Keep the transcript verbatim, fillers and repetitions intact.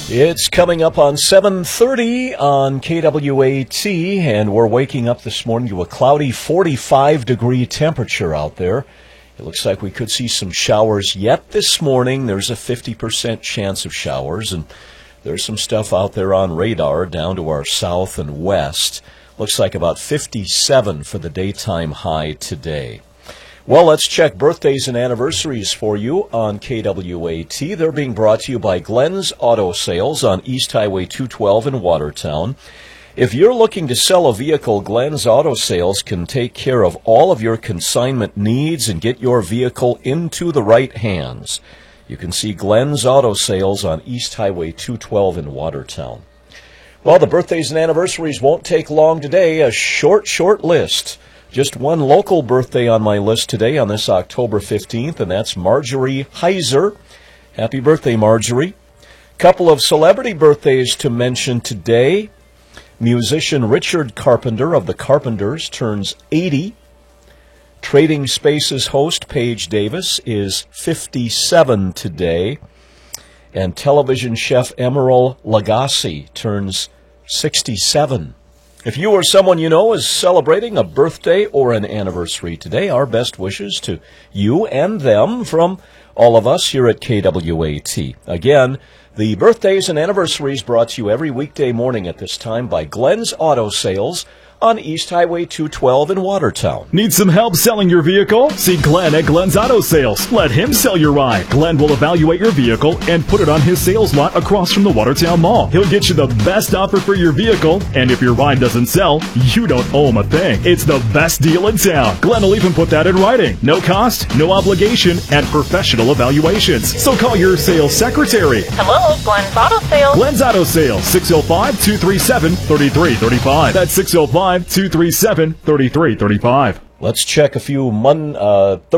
It's coming up on seven thirty on K W A T, and we're waking up this morning to a cloudy forty-five degree temperature out there. It looks like we could see some showers yet this morning. There's a fifty percent chance of showers, and there's some stuff out there on radar down to our south and west. Looks like about fifty-seven for the daytime high today. Well, let's check birthdays and anniversaries for you on K W A T. They're being brought to you by Glenn's Auto Sales on East Highway two twelve in Watertown. If you're looking to sell a vehicle, Glenn's Auto Sales can take care of all of your consignment needs and get your vehicle into the right hands. You can see Glenn's Auto Sales on East Highway two twelve in Watertown. Well, the birthdays and anniversaries won't take long today. A short, short list. Just one local birthday on my list today on this October fifteenth, and that's Marjorie Heiser. Happy birthday, Marjorie. Couple of celebrity birthdays to mention today. Musician Richard Carpenter of the Carpenters turns eighty. Trading Spaces host Paige Davis is fifty-seven today. And television chef Emeril Lagasse turns sixty-seven. If you or someone you know is celebrating a birthday or an anniversary today, our best wishes to you and them from all of us here at K W A T. Again, the birthdays and anniversaries brought to you every weekday morning at this time by Glenn's Auto Sales on East Highway two twelve in Watertown. Need some help selling your vehicle? See Glenn at Glenn's Auto Sales. Let him sell your ride. Glenn will evaluate your vehicle and put it on his sales lot across from the Watertown Mall. He'll get you the best offer for your vehicle, and if your ride doesn't sell, you don't owe him a thing. It's the best deal in town. Glenn will even put that in writing. No cost, no obligation, and professional evaluations. So call your sales secretary. Hello, Glenn's Auto Sales. Glenn's Auto Sales, six oh five, two three seven, three three three five. That's six oh five, two three seven, three three three five. Let's check a few mon, uh,